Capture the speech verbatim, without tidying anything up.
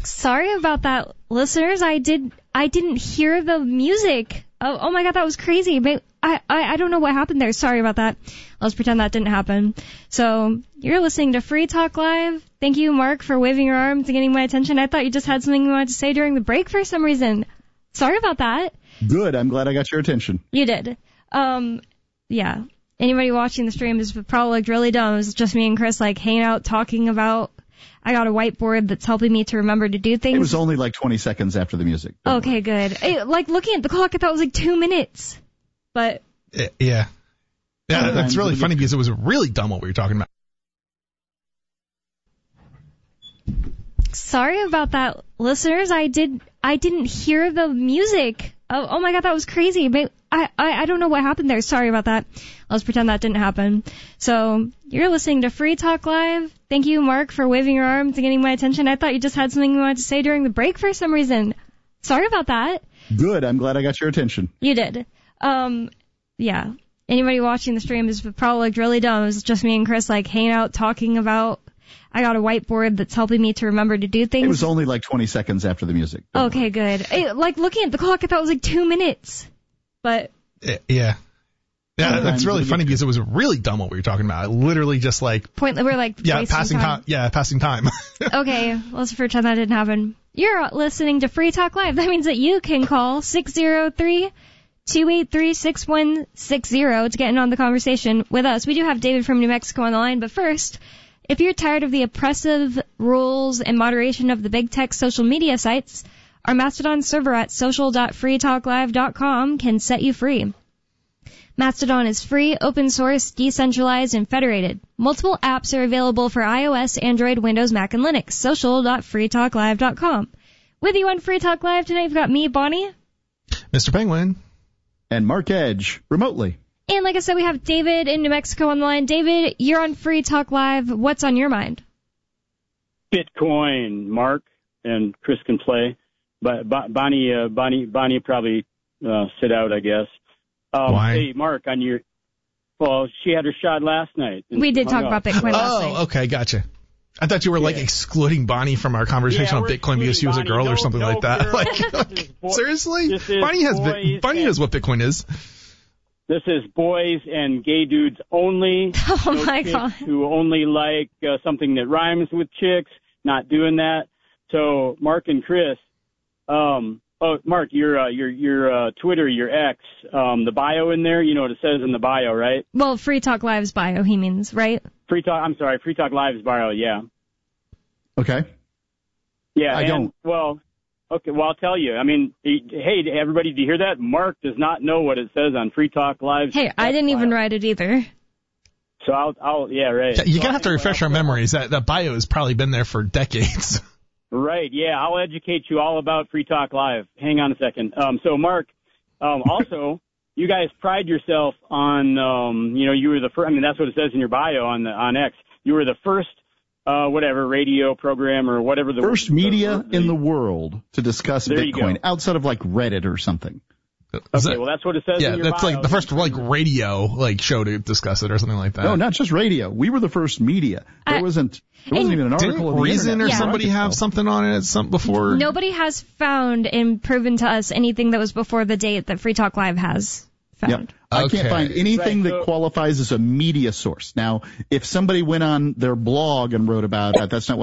Sorry about that, listeners. I did. I didn't hear the music. Oh, oh my God, that was crazy. But I, I, I don't know what happened there. Sorry about that. Let's pretend that didn't happen. So you're listening to Free Talk Live. Thank you, Mark, for waving your arms and getting my attention. I thought you just had something you wanted to say during the break for some reason. Sorry about that. Good. I'm glad I got your attention. You did. Um, yeah. Anybody watching the stream is probably looked really dumb. It was just me and Chris like hanging out talking about. I got a whiteboard that's helping me to remember to do things. It was only like twenty seconds after the music. Okay, worry. Good. It, like looking at the clock, I thought it was like two minutes. But yeah, yeah, yeah that's really funny because it was really dumb what we were talking about. Sorry about that, listeners. I did. I didn't hear the music. Oh, oh my God, that was crazy. But I, I, I don't know what happened there. Sorry about that. Let's pretend that didn't happen. So you're listening to Free Talk Live. Thank you, Mark, for waving your arms and getting my attention. I thought you just had something you wanted to say during the break for some reason. Sorry about that. Good. I'm glad I got your attention. You did. Um, yeah. Anybody watching the stream is probably looked really dumb. It was just me and Chris like hanging out talking about. I got a whiteboard that's helping me to remember to do things. It was only like twenty seconds after the music. Okay, worry. Good. It, like looking at the clock, I thought it was like two minutes. But yeah. Yeah, that's really funny because it was really dumb what we were talking about. Literally just like point. We're like yeah, passing time. time. Yeah, passing time. Okay, let's pretend that didn't happen. You're listening to Free Talk Live. That means that you can call six zero three, two eight three, six one six zero to get in on the conversation with us. We do have David from New Mexico on the line, but first, if you're tired of the oppressive rules and moderation of the big tech social media sites, our Mastodon server at social dot free talk live dot com can set you free. Mastodon is free, open source, decentralized, and federated. Multiple apps are available for iOS, Android, Windows, Mac, and Linux. social dot free talk live dot com. With you on Free Talk Live tonight, we've got me, Bonnie. Mister Penguin. And Mark Edge, remotely. And like I said, we have David in New Mexico on the line. David, you're on Free Talk Live. What's on your mind? Bitcoin, Mark, and Chris can play. But Bonnie, uh, Bonnie, Bonnie probably uh, sit out, I guess. Um, Why? Hey, Mark, on your, well, she had her shot last night. We did talk up. about Bitcoin last oh, night. Oh, okay, gotcha. I thought you were, like, yeah. excluding Bonnie from our conversation yeah, on Bitcoin because she was Bonnie. a girl no, or something no, like that. Girl, like, like boy, seriously? Bonnie has Bonnie knows what Bitcoin is. This is boys and gay dudes only. Oh, no my God. Who only like uh, something that rhymes with chicks, not doing that. So, Mark and Chris, um, oh, Mark, your, uh, your, your, uh, Twitter, your X, um, the bio in there, you know what it says in the bio, right? Well, Free Talk Live's bio, he means, right? Free Talk, I'm sorry, Free Talk Live's bio, yeah. Okay. Yeah, I and, don't. Well, okay, well, I'll tell you. I mean, hey, everybody, do you hear that? Mark does not know what it says on Free Talk Live. Hey, I didn't even write it either. So I'll, I'll yeah, right. Yeah, you're so going to have to refresh our memories. That, that bio has probably been there for decades. Right, yeah, I'll educate you all about Free Talk Live. Hang on a second. Um, so, Mark, um, also, you guys pride yourself on, um, you know, you were the first, I mean, that's what it says in your bio on the, on X. You were the first, uh, whatever, radio program or whatever the First the, media the, in the world to discuss there Bitcoin outside of like Reddit or something. Okay, that, well, that's what it says yeah, in your that's bio. like the first like radio like show to discuss it or something like that. No, not just radio. We were the first media. There I, wasn't there wasn't even an article Didn't on the Reason internet. or Yeah. somebody have something on it some before? Nobody has found and proven to us anything that was before the date that Free Talk Live has found. Yep. I Okay. can't find anything Right, that so- qualifies as a media source. Now, if somebody went on their blog and wrote about that, that's not what